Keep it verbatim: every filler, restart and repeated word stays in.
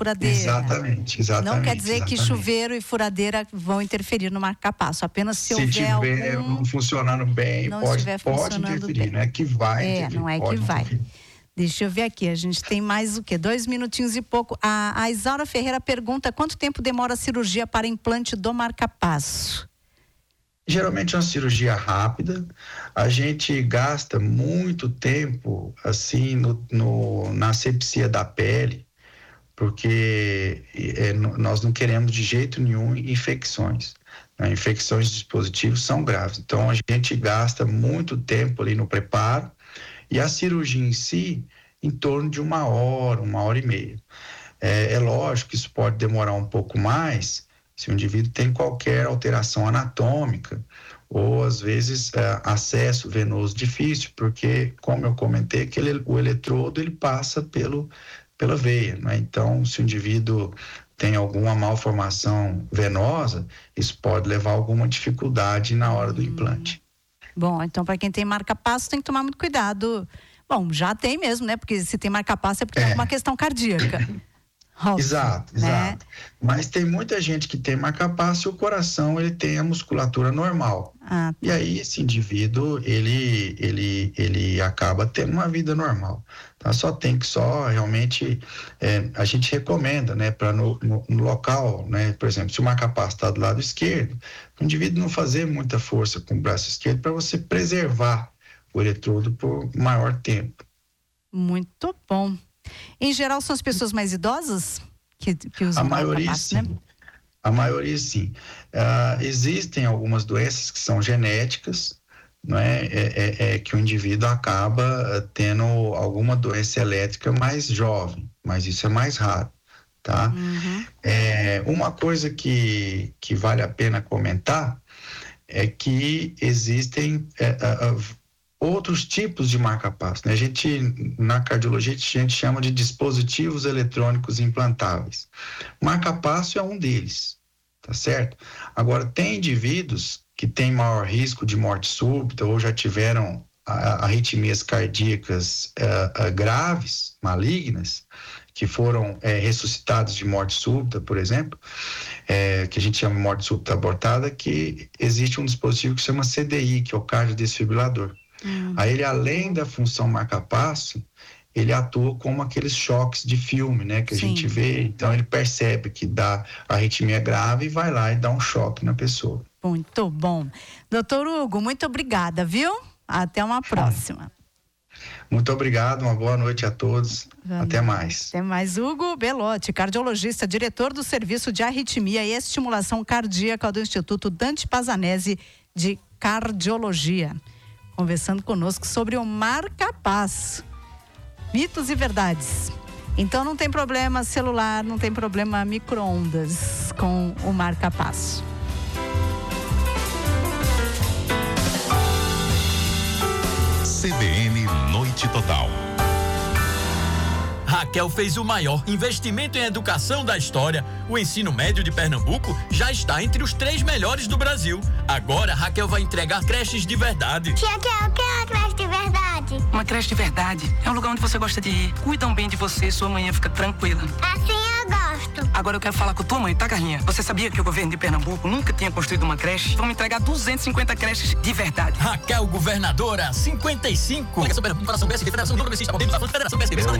furadeira. Exatamente, exatamente. Não quer dizer exatamente. que chuveiro e furadeira vão interferir no marca-passo, apenas se, se houver tiver algum... funcionando bem, não pode, estiver pode funcionando interferir, bem. não é que vai É, interferir, não é que pode vai. interferir. Deixa eu ver aqui, a gente tem mais o quê? Dois minutinhos e pouco. A, a Isaura Ferreira pergunta quanto tempo demora a cirurgia para implante do marca-passo? Geralmente é uma cirurgia rápida, a gente gasta muito tempo assim no, no, na asepsia da pele, porque é, nós não queremos de jeito nenhum infecções. Né? Infecções de dispositivos são graves, então a gente gasta muito tempo ali no preparo e a cirurgia em si em torno de uma hora, uma hora e meia. É, é lógico que isso pode demorar um pouco mais se o indivíduo tem qualquer alteração anatômica ou às vezes é, acesso venoso difícil, porque como eu comentei, que ele, o eletrodo ele passa pelo, pela veia, né? Então se o indivíduo tem alguma malformação venosa, isso pode levar a alguma dificuldade na hora do implante. Bom, então para quem tem marca-passo tem que tomar muito cuidado. Bom, já tem mesmo, né? Porque se tem marca-passo é porque é. tem alguma questão cardíaca. Óbvio, exato, né? exato. Mas tem muita gente que tem marca-passo e o coração ele tem a musculatura normal. Ah, tá. E aí esse indivíduo ele, ele, ele acaba tendo uma vida normal. Tá? Só tem que só realmente é, a gente recomenda, né, para no, no, no local, né, por exemplo, se o marca-passo está do lado esquerdo, o indivíduo não fazer muita força com o braço esquerdo para você preservar o eletrodo por maior tempo. Muito bom. Em geral, são as pessoas mais idosas que, que usam a maioria marca-passo, sim. né? A maioria sim. Uh, existem algumas doenças que são genéticas, não é? É, é, é que o indivíduo acaba tendo alguma doença elétrica mais jovem, mas isso é mais raro, tá? Uhum. É, uma coisa que, que vale a pena comentar é que existem é, uh, outros tipos de marca-passo, né? A gente, na cardiologia, a gente chama de dispositivos eletrônicos implantáveis. Marca-passo é um deles, tá certo? Agora, tem indivíduos que têm maior risco de morte súbita ou já tiveram arritmias cardíacas uh, uh, graves, malignas, que foram é, ressuscitados de morte súbita, por exemplo, é, que a gente chama de morte súbita abortada, que existe um dispositivo que se chama C D I, que é o cardiodesfibrilador. Hum. Aí ele, além da função marca-passo, ele atua como aqueles choques de filme, né, que a Sim. gente vê. Então ele percebe que dá arritmia grave e vai lá e dá um choque na pessoa. Muito bom. Doutor Hugo, muito obrigada, viu? Até uma próxima. Muito obrigado, uma boa noite a todos. Vamos. Até mais. Até mais. Hugo Belotti, cardiologista, diretor do Serviço de Arritmia e Estimulação Cardíaca do Instituto Dante Pazanese de Cardiologia, conversando conosco sobre o marca-passo. Mitos e verdades. Então não tem problema celular, não tem problema micro-ondas com o marca-passo. C B N Noite Total. Raquel fez o maior investimento em educação da história. O ensino médio de Pernambuco já está entre os três melhores do Brasil. Agora, Raquel vai entregar creches de verdade. Tia Raquel, o que é uma creche de verdade? Uma creche de verdade é um lugar onde você gosta de ir. Cuidam bem de você e sua manhã fica tranquila. Assim eu gosto. Agora eu quero falar com tua mãe, tá, Carlinha? Você sabia que o governo de Pernambuco nunca tinha construído uma creche? Vamos entregar duzentas e cinquenta creches de verdade. Raquel, governadora, cinquenta e cinco. Federação P S B, Federação